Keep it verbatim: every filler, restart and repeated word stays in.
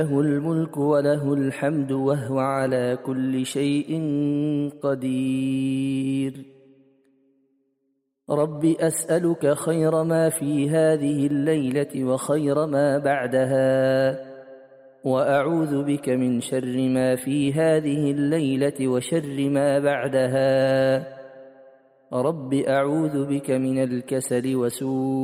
له الملك وله الحمد وهو على كل شيء قدير. رب أسألك خير ما في هذه الليلة وخير ما بعدها، وأعوذ بك من شر ما في هذه الليلة وشر ما بعدها. رب أعوذ بك من الكسل وسوء